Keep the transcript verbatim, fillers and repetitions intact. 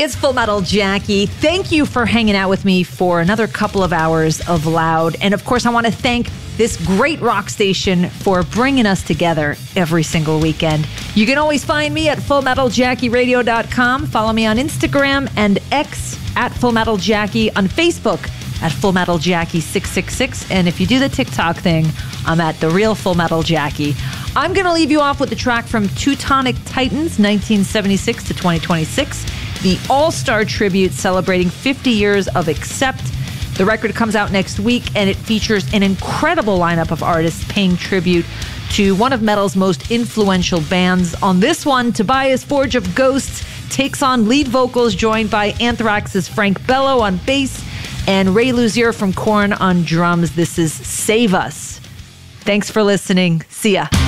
It's Full Metal Jackie. Thank you for hanging out with me for another couple of hours of loud. And of course, I want to thank this great rock station for bringing us together every single weekend. You can always find me at full metal jackie radio dot com. Follow me on Instagram and X at Full Metal Jackie, on Facebook at Full Metal Jackie six six six. And if you do the TikTok thing, I'm at The Real Full Metal Jackie. I'm going to leave you off with the track from Teutonic Titans, nineteen seventy-six to twenty twenty-six, the All-Star Tribute celebrating fifty years of Accept. The record comes out next week, and it features an incredible lineup of artists paying tribute to one of metal's most influential bands. On this one, Tobias Forge of Ghosts takes on lead vocals, joined by Anthrax's Frank Bello on bass and Ray Luzier from Korn on drums. This is Save Us. Thanks for listening. See ya.